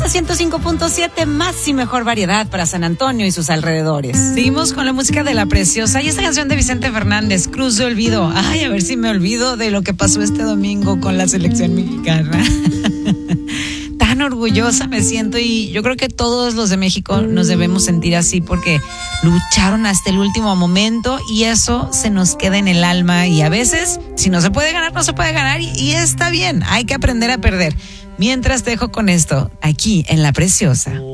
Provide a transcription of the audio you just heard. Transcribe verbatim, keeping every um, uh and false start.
ciento cinco punto siete, más y mejor variedad para San Antonio y sus alrededores. Seguimos con la música de La Preciosa y esta canción de Vicente Fernández, Cruz de Olvido. Ay, a ver si me olvido de lo que pasó este domingo con la selección mexicana. Tan orgullosa me siento y yo creo que todos los de México nos debemos sentir así porque lucharon hasta el último momento y eso se nos queda en el alma y a veces si no se puede ganar, no se puede ganar y, y está bien, hay que aprender a perder. Mientras te dejo con esto, aquí en La Preciosa.